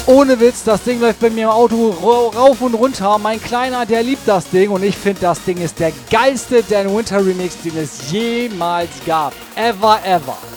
Ohne Witz, das Ding läuft bei mir im Auto rauf und runter. Mein Kleiner, der liebt das Ding und ich finde, das Ding ist der geilste Dan Winter Remix, den es jemals gab. Ever, ever.